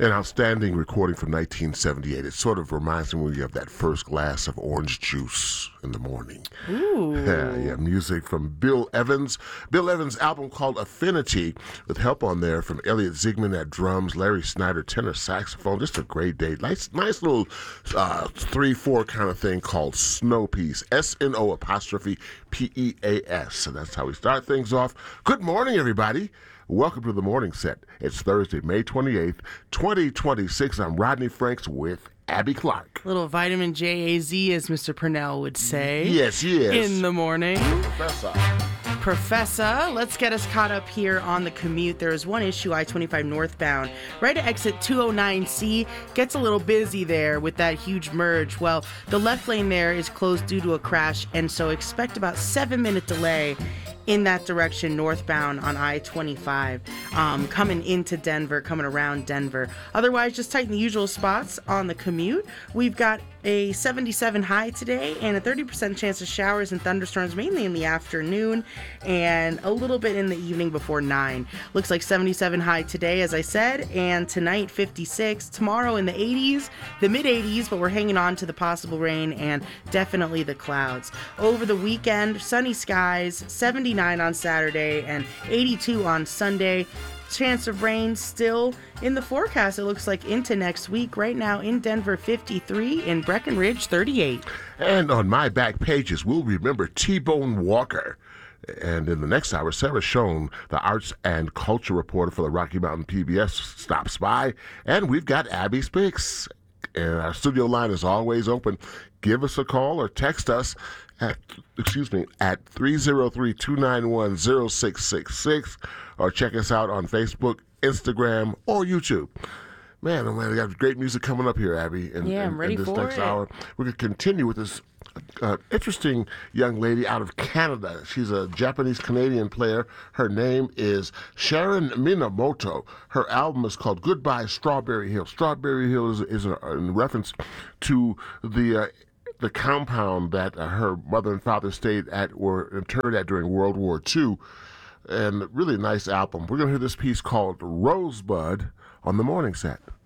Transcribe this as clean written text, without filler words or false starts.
An outstanding recording from 1978. It sort of reminds me of that first glass of orange juice in the morning. Ooh. Yeah, music from Bill Evans. Bill Evans' album called Affinity, with help on there from Elliot Ziegman at drums, Larry Snyder tenor saxophone. Just a great day. Nice little 3/4 kind of thing called Snow Peas. SNO''Peas. So that's how we start things off. Good morning, everybody. Welcome to the morning set. It's Thursday, May 28th, 2026. I'm Rodney Franks with Abby Clark. Little vitamin J-A-Z, as Mr. Purnell would say. Yes. In the morning. Professor, let's get us caught up here on the commute. There is one issue, I-25 northbound. Right at exit 209C, gets a little busy there with that huge merge. Well, the left lane there is closed due to a crash, and so expect about 7-minute delay in that direction northbound on I-25, coming into Denver, coming around Denver. Otherwise, just tighten the usual spots on the commute. We've got a 77 high today and a 30% chance of showers and thunderstorms, mainly in the afternoon and a little bit in the evening before 9. Looks like 77 high today, as I said, and tonight 56. Tomorrow in the 80s, the mid-80s, but we're hanging on to the possible rain and definitely the clouds. Over the weekend, sunny skies, 79 on Saturday and 82 on Sunday. Chance of rain still in the forecast, it looks like, into next week. Right now in Denver, 53, in Breckenridge, 38. And on my back pages, we'll remember T-Bone Walker. And in the next hour, Sarah Schoen, the arts and culture reporter for the Rocky Mountain PBS, stops by. And we've got Abby's Picks. And our studio line is always open. Give us a call or text us at 303-291-0666, or check us out on Facebook, Instagram, or YouTube. Man, oh man, we got great music coming up here, Abby. I'm ready this for next it. hour. We're going to continue with this interesting young lady out of Canada. She's a Japanese-Canadian player. Her name is Sharon Minamoto. Her album is called Goodbye Strawberry Hill. Strawberry Hill is in reference to the compound that her mother and father stayed at or interred at during World War II. And really nice album. We're going to hear this piece called Rosebud on the morning set.